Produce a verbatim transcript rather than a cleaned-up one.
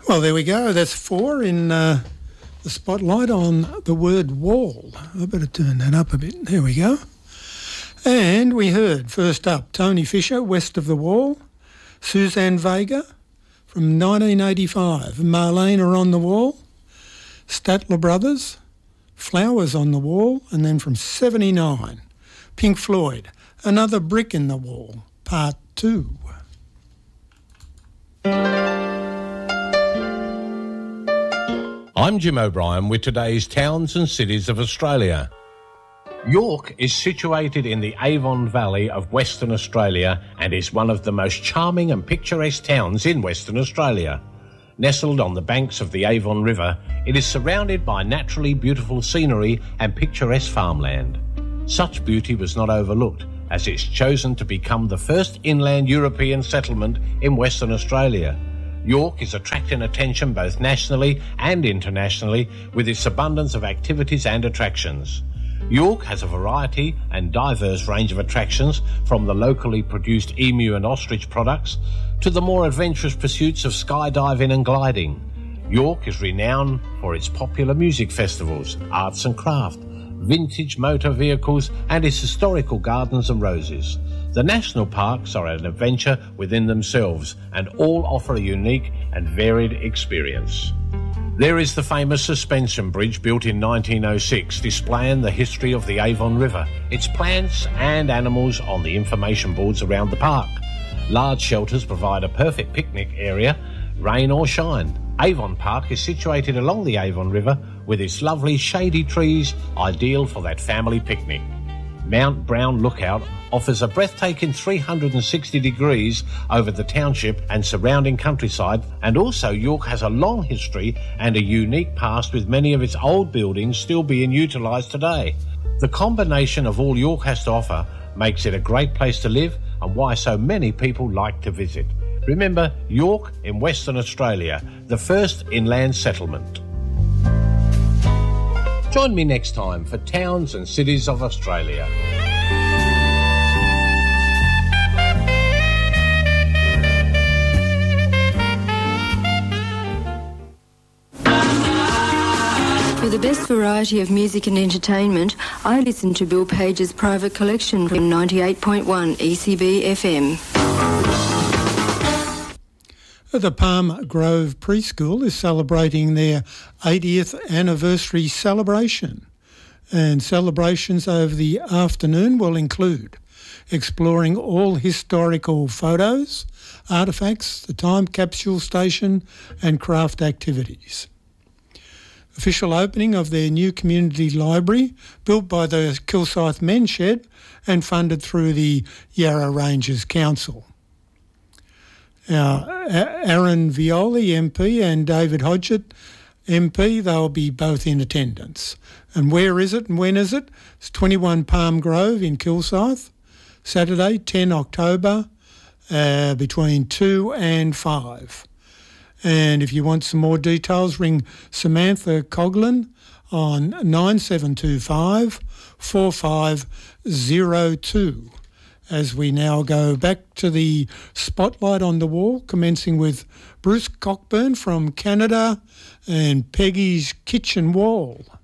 Well, there we go. That's four in uh, the spotlight on the word wall. I better turn that up a bit. There we go. And we heard, first up, Tony Fisher, West of the Wall, Suzanne Vega from nineteen eighty-five, Marlena on the Wall, Statler Brothers, Flowers on the Wall, and then from seventy-nine, Pink Floyd, Another Brick in the Wall, Part two. I'm Jim O'Brien with today's Towns and Cities of Australia. York is situated in the Avon Valley of Western Australia and is one of the most charming and picturesque towns in Western Australia. Nestled on the banks of the Avon River, it is surrounded by naturally beautiful scenery and picturesque farmland. Such beauty was not overlooked, as it's chosen to become the first inland European settlement in Western Australia. York is attracting attention both nationally and internationally with its abundance of activities and attractions. York has a variety and diverse range of attractions, from the locally produced emu and ostrich products to the more adventurous pursuits of skydiving and gliding. York is renowned for its popular music festivals, arts and craft, vintage motor vehicles and its historical gardens and roses. The national parks are an adventure within themselves and all offer a unique and varied experience. There is the famous suspension bridge built in nineteen oh six, displaying the history of the Avon River, its plants and animals on the information boards around the park. Large shelters provide a perfect picnic area, rain or shine. Avon Park is situated along the Avon River with its lovely shady trees, ideal for that family picnic. Mount Brown Lookout offers a breathtaking three hundred sixty degrees over the township and surrounding countryside, and also York has a long history and a unique past, with many of its old buildings still being utilised today. The combination of all York has to offer makes it a great place to live and why so many people like to visit. Remember, York in Western Australia, the first inland settlement. Join me next time for Towns and Cities of Australia. For the best variety of music and entertainment, I listen to Bill Page's Private Collection from ninety-eight point one E C B F M. The Palm Grove Preschool is celebrating their eightieth anniversary celebration, and celebrations over the afternoon will include exploring all historical photos, artefacts, the time capsule station and craft activities. Official opening of their new community library, built by the Kilsyth Men's Shed and funded through the Yarra Ranges Council. Now, Aaron Violi, M P, and David Hodgett, M P, they'll be both in attendance. And where is it and when is it? It's twenty-one Palm Grove in Kilsyth, Saturday, the tenth of October, uh, between two and five. And if you want some more details, ring Samantha Coughlin on nine seven two five, four five zero two. As we now go back to the spotlight on the wall, commencing with Bruce Cockburn from Canada and Peggy's Kitchen Wall.